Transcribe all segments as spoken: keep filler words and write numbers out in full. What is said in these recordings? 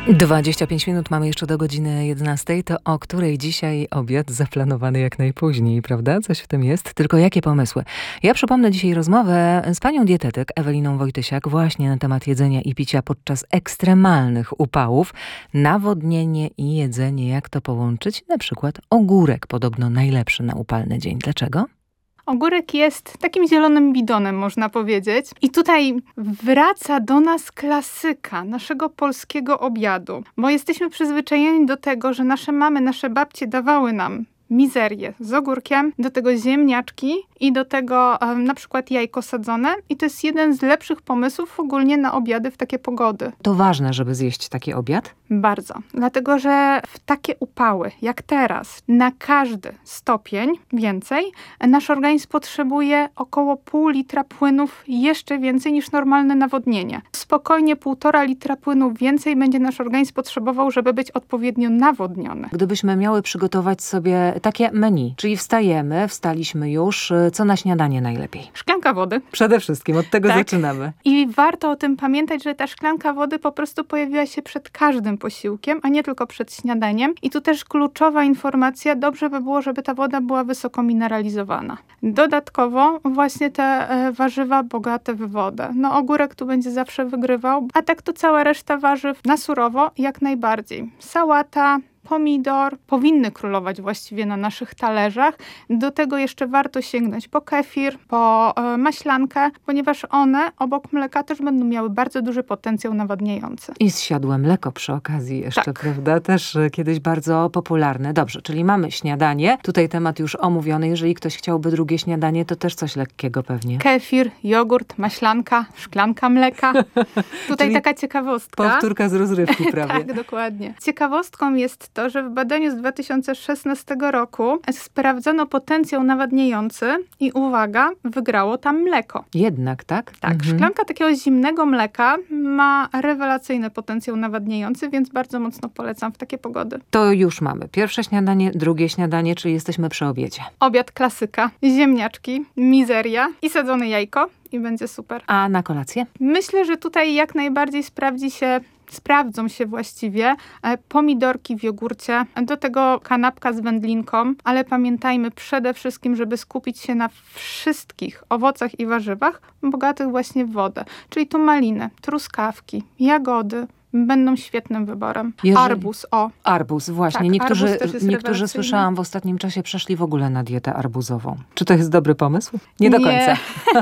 dwadzieścia pięć minut mamy jeszcze do godziny jedenastej, to o której dzisiaj obiad zaplanowany jak najpóźniej, prawda? Coś w tym jest, tylko jakie pomysły? Ja przypomnę dzisiaj rozmowę z panią dietetyk Eweliną Wojtysiak właśnie na temat jedzenia i picia podczas ekstremalnych upałów. Nawodnienie i jedzenie, jak to połączyć? Na przykład ogórek, podobno najlepszy na upalny dzień. Dlaczego? Ogórek jest takim zielonym bidonem, można powiedzieć. I tutaj wraca do nas klasyka naszego polskiego obiadu. Bo jesteśmy przyzwyczajeni do tego, że nasze mamy, nasze babcie dawały nam mizerię z ogórkiem, do tego ziemniaczki i do tego um, na przykład jajko sadzone. I to jest jeden z lepszych pomysłów ogólnie na obiady w takie pogody. To ważne, żeby zjeść taki obiad? Bardzo. Dlatego, że w takie upały, jak teraz, na każdy stopień więcej, nasz organizm potrzebuje około pół litra płynów jeszcze więcej niż normalne nawodnienie. Spokojnie półtora litra płynów więcej będzie nasz organizm potrzebował, żeby być odpowiednio nawodniony. Gdybyśmy miały przygotować sobie takie menu, czyli wstajemy, wstaliśmy już, co na śniadanie najlepiej? Szklanka wody. Przede wszystkim, od tego tak. zaczynamy. I warto o tym pamiętać, że ta szklanka wody po prostu pojawiła się przed każdym posiłkiem, a nie tylko przed śniadaniem. I tu też kluczowa informacja, dobrze by było, żeby ta woda była wysoko mineralizowana. Dodatkowo właśnie te e, warzywa bogate w wodę. No ogórek tu będzie zawsze wygrywał, a tak to cała reszta warzyw na surowo jak najbardziej. Sałata, pomidor powinny królować właściwie na naszych talerzach. Do tego jeszcze warto sięgnąć po kefir, po e, maślankę, ponieważ one obok mleka też będą miały bardzo duży potencjał nawadniający. I zsiadłe mleko przy okazji jeszcze, tak. prawda? Też kiedyś bardzo popularne. Dobrze, czyli mamy śniadanie. Tutaj temat już omówiony. Jeżeli ktoś chciałby drugie śniadanie, to też coś lekkiego pewnie. Kefir, jogurt, maślanka, szklanka mleka. Tutaj czyli taka ciekawostka. Powtórka z rozrywki prawie. tak, dokładnie. Ciekawostką jest to, że w badaniu z dwa tysiące szesnastego roku sprawdzono potencjał nawadniający i uwaga, wygrało tam mleko. Jednak, tak? Tak. Mhm. Szklanka takiego zimnego mleka ma rewelacyjny potencjał nawadniający, więc bardzo mocno polecam w takie pogody. To już mamy. Pierwsze śniadanie, drugie śniadanie, czyli jesteśmy przy obiedzie. Obiad klasyka. Ziemniaczki, mizeria i sadzone jajko i będzie super. A na kolację? Myślę, że tutaj jak najbardziej sprawdzi się Sprawdzą się właściwie pomidorki w jogurcie, do tego kanapka z wędlinką, ale pamiętajmy przede wszystkim, żeby skupić się na wszystkich owocach i warzywach bogatych właśnie w wodę. Czyli tu maliny, truskawki, jagody będą świetnym wyborem. Jeżeli... Arbuz, o. Arbuz, właśnie. Tak, niektórzy arbuz niektórzy słyszałam w ostatnim czasie przeszli w ogóle na dietę arbuzową. Czy to jest dobry pomysł? Nie do Nie. końca.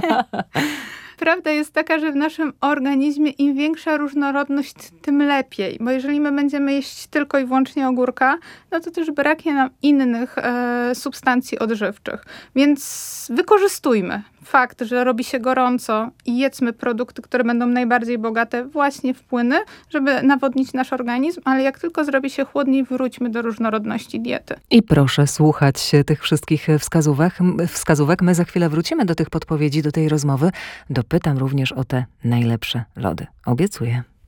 Prawda jest taka, że w naszym organizmie im większa różnorodność, tym lepiej. Bo jeżeli my będziemy jeść tylko i wyłącznie ogórka, no to też braknie nam innych e, substancji odżywczych. Więc wykorzystujmy fakt, że robi się gorąco i jedzmy produkty, które będą najbardziej bogate właśnie w płyny, żeby nawodnić nasz organizm, ale jak tylko zrobi się chłodniej, wróćmy do różnorodności diety. I proszę słuchać tych wszystkich wskazówek. wskazówek. My za chwilę wrócimy do tych podpowiedzi, do tej rozmowy. Dopytam również o te najlepsze lody. Obiecuję.